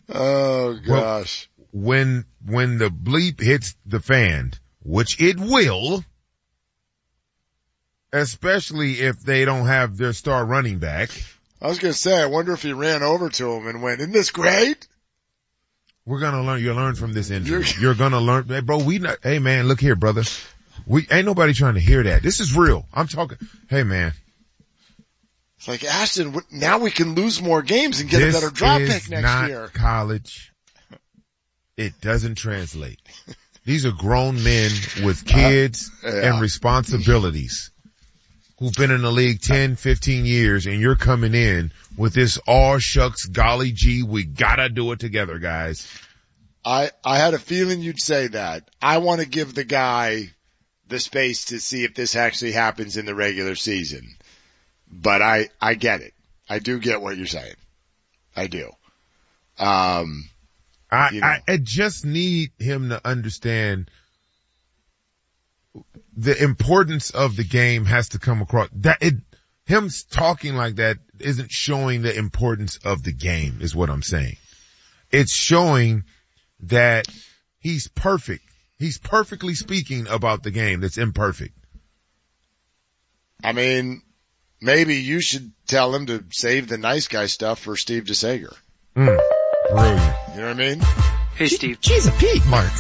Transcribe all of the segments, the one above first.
Oh gosh. Well, when the bleep hits the fan, which it will, especially if they don't have their star running back. I was going to say, I wonder if he ran over to him and went, "Isn't this great?" We're going to learn. You'll learn from this injury. You're going to learn. Hey, bro, hey man, look here, brother. Ain't nobody trying to hear that. This is real. I'm talking. Hey man. It's like, Ashton, now we can lose more games and get a better draft pick next year. This is not college. It doesn't translate. These are grown men with kids and responsibilities who've been in the league 10, 15 years, and you're coming in with this all shucks, golly gee, we gotta do it together, guys. I had a feeling you'd say that. I want to give the guy the space to see if this actually happens in the regular season. But I get it. I do get what you're saying. I do. I just need him to understand the importance of the game has to come across. Him talking like that isn't showing the importance of the game is what I'm saying. It's showing that he's perfect. He's perfectly speaking about the game that's imperfect. I mean, maybe you should tell him to save the nice guy stuff for Steve DeSager. Brilliant. You know what I mean? Hey, Steve. She's a Pete, Mark.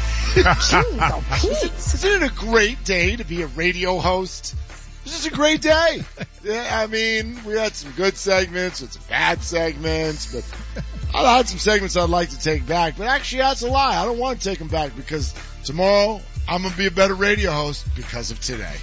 Isn't it a great day to be a radio host? This is a great day. Yeah, I mean, we had some good segments and some bad segments, but I had some segments I'd like to take back. But actually, that's a lie. I don't want to take them back because tomorrow I'm going to be a better radio host because of today.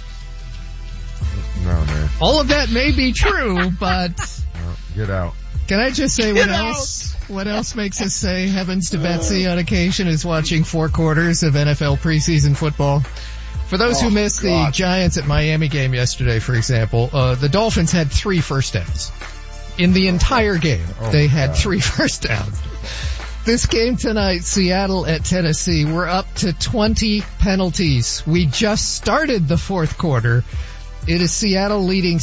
No, man. All of that may be true, but get out. Can I just say what else makes us say heavens to Betsy on occasion is watching 4 quarters of NFL preseason football. For those who missed the Giants at Miami game yesterday, for example, the Dolphins had 3 first downs. In the entire game, they had 3 first downs. This game tonight, Seattle at Tennessee, we're up to 20 penalties. We just started the 4th quarter. It is Seattle leading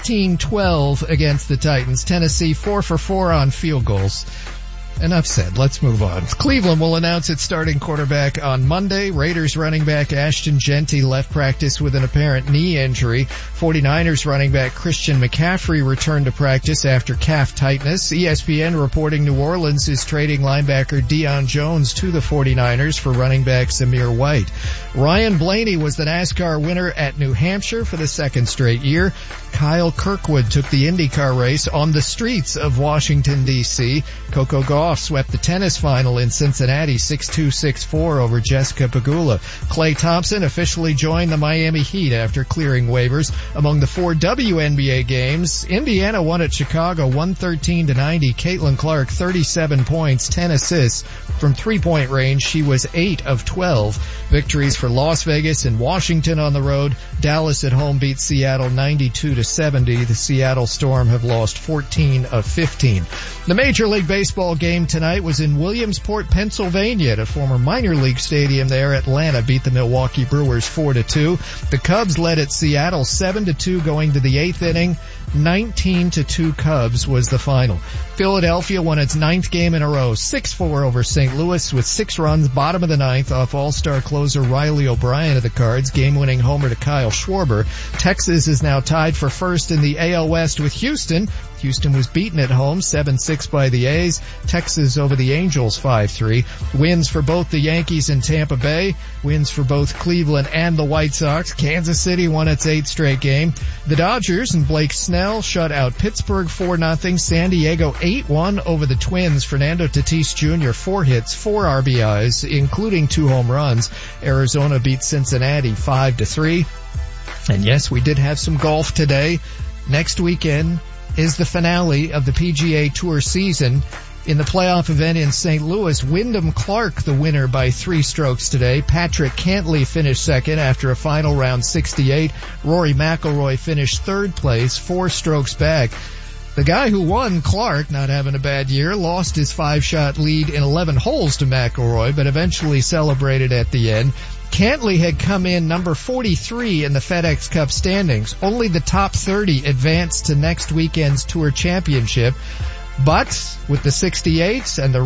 16-12 against the Titans. Tennessee 4 for 4 on field goals. Enough said. Let's move on. Cleveland will announce its starting quarterback on Monday. Raiders running back Ashton Jeanty left practice with an apparent knee injury. 49ers running back Christian McCaffrey returned to practice after calf tightness. ESPN reporting New Orleans is trading linebacker Deion Jones to the 49ers for running back Zamir White. Ryan Blaney was the NASCAR winner at New Hampshire for the 2nd straight year. Kyle Kirkwood took the IndyCar race on the streets of Washington, D.C. Coco Gauff swept the tennis final in Cincinnati 6-2, 6-4 over Jessica Pegula. Klay Thompson officially joined the Miami Heat after clearing waivers. Among the 4 WNBA games, Indiana won at Chicago 113-90. Caitlin Clark 37 points, 10 assists. From 3-point range, she was 8 of 12. Victories for Las Vegas and Washington on the road. Dallas at home beat Seattle 92-70. The Seattle Storm have lost 14 of 15. The Major League Baseball game tonight was in Williamsport, Pennsylvania at a former minor league stadium there. Atlanta beat the Milwaukee Brewers 4-2. The Cubs led at Seattle 7-2 going to the 8th inning. 19-2 Cubs was the final. Philadelphia won its 9th game in a row, 6-4 over St. Louis with 6 runs, bottom of the 9th off all-star closer Riley O'Brien of the Cards, game-winning homer to Kyle Schwarber. Texas is now tied for first in the AL West with Houston. Houston was beaten at home 7-6 by the A's. Texas over the Angels 5-3. Wins for both the Yankees and Tampa Bay. Wins for both Cleveland and the White Sox. Kansas City won its 8th straight game. The Dodgers and Blake Snell shut out Pittsburgh 4-0. San Diego 8-1 over the Twins. Fernando Tatis Jr. 4 hits, 4 RBIs, including 2 home runs. Arizona beat Cincinnati 5-3. And yes, we did have some golf today. Next weekend is the finale of the PGA Tour season. In the playoff event in St. Louis, Wyndham Clark the winner by 3 strokes today. Patrick Cantlay finished second after a final round 68. Rory McIlroy finished 3rd place, 4 strokes back. The guy who won, Clark, not having a bad year, lost his 5-shot lead in 11 holes to McIlroy, but eventually celebrated at the end. Cantlay had come in number 43 in the FedEx Cup standings. Only the top 30 advanced to next weekend's Tour Championship. But with the 68s and the